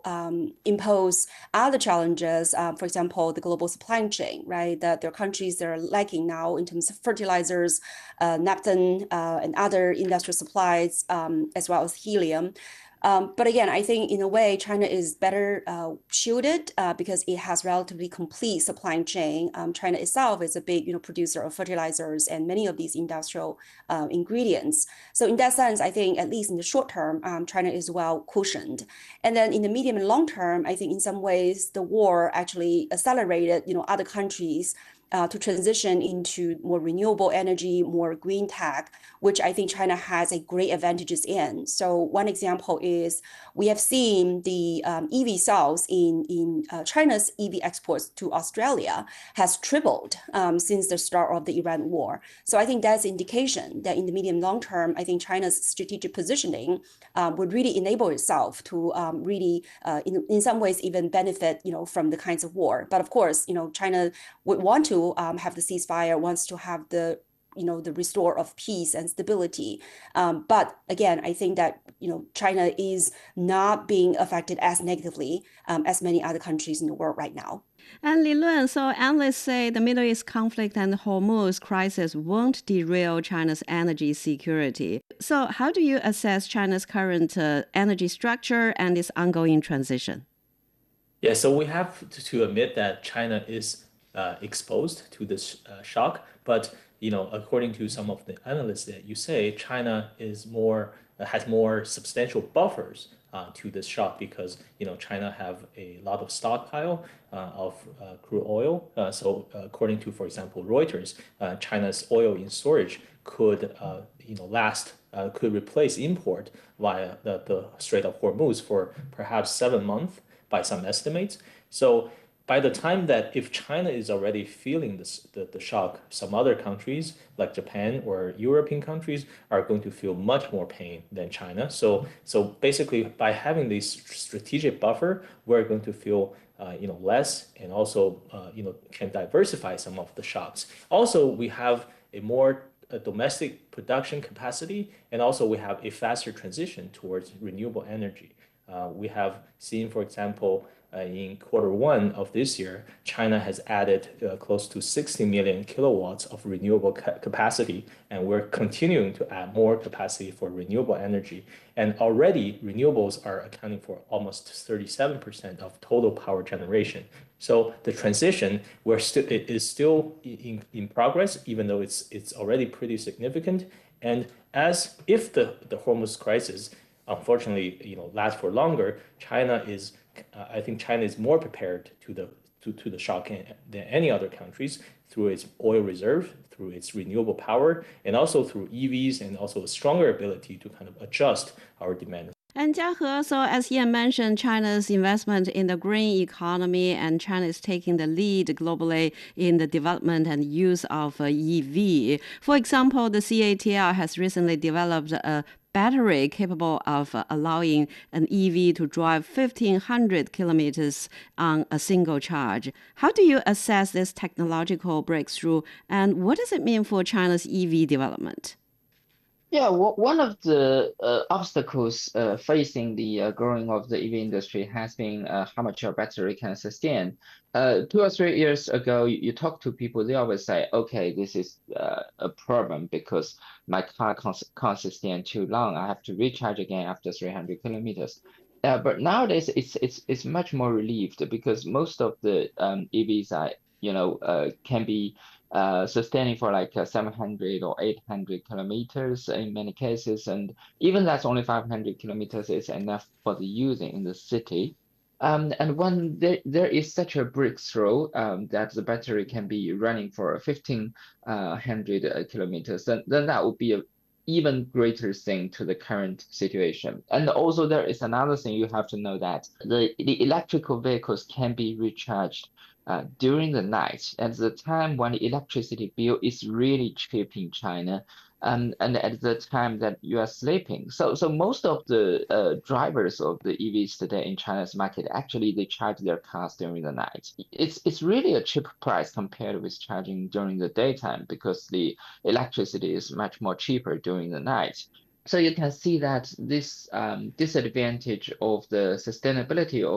impose other challenges. For example, the global supply chain, right? That there are countries that are lacking now in terms of fertilizers, naphtha, and other industrial supplies, as well as helium. But again, I think in a way, China is better shielded because it has relatively complete supply chain. China itself is a big, producer of fertilizers and many of these industrial ingredients. So in that sense, I think at least in the short term, China is well cushioned. And then in the medium and long term, I think in some ways the war actually accelerated, other countries to transition into more renewable energy, more green tech, which I think China has a great advantages in. So one example is we have seen the EV cells in China's EV exports to Australia has tripled since the start of the Iran war. So I think that's indication that in the medium long term, I think China's strategic positioning would really enable itself to really, in some ways, even benefit, from the kinds of war. But of course, China would want to have the ceasefire, wants to have the the restore of peace and stability. But again, I think that China is not being affected as negatively as many other countries in the world right now. And Li Luan, so analysts say the Middle East conflict and the Hormuz crisis won't derail China's energy security. So how do you assess China's current energy structure and its ongoing transition? Yeah, so we have to admit that China is exposed to this shock, but according to some of the analysts that you say, China is more has more substantial buffers to this shock because China have a lot of stockpile of crude oil. So according to, for example, Reuters, China's oil in storage could last could replace import via the Strait of Hormuz for perhaps 7 months by some estimates. So by the time that if China is already feeling the shock, some other countries like Japan or European countries are going to feel much more pain than China. So basically, by having this strategic buffer, we're going to feel less and also can diversify some of the shocks. Also, we have a domestic production capacity, and also we have a faster transition towards renewable energy. We have seen, for example, in Q1 of this year, China has added close to 60 million kilowatts of renewable capacity, and we're continuing to add more capacity for renewable energy. And already, renewables are accounting for almost 37% of total power generation. So the transition it is still in progress, even though it's already pretty significant. And if the Hormuz crisis unfortunately lasts for longer, I think China is more prepared to the shock than any other countries through its oil reserve, through its renewable power, and also through EVs, and also a stronger ability to kind of adjust our demand. And Jiahe, so as Ian mentioned, China's investment in the green economy, and China is taking the lead globally in the development and use of EV. For example, the CATL has recently developed a battery capable of allowing an EV to drive 1,500 kilometers on a single charge. How do you assess this technological breakthrough, and what does it mean for China's EV development? Yeah, one of the obstacles facing the growing of the EV industry has been how much your battery can sustain. 2 or 3 years ago, you talk to people, they always say, okay, this is a problem because my car can't sustain too long. I have to recharge again after 300 kilometers. But nowadays, it's much more relieved because most of the EVs are, can be sustaining for like 700 or 800 kilometers in many cases, and even that's only 500 kilometers is enough for the using in the city. And when there is such a breakthrough that the battery can be running for 1,500 kilometers, then that would be an even greater thing to the current situation. And also there is another thing you have to know, that the electrical vehicles can be recharged during the night, at the time when the electricity bill is really cheap in China, and at the time that you are sleeping. So most of the drivers of the EVs today in China's market, actually they charge their cars during the night. It's really a cheap price compared with charging during the daytime because the electricity is much more cheaper during the night. So you can see that this disadvantage of the sustainability of